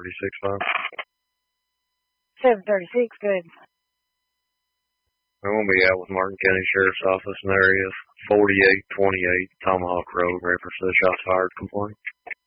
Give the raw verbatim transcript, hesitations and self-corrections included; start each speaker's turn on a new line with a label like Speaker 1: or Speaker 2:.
Speaker 1: thirty-six five.
Speaker 2: seven thirty-six, good.
Speaker 1: I'm going to be out with Martin County Sheriff's Office in the area, forty-eight twenty-eight Tomahawk Road, reference to the shots fired complaint.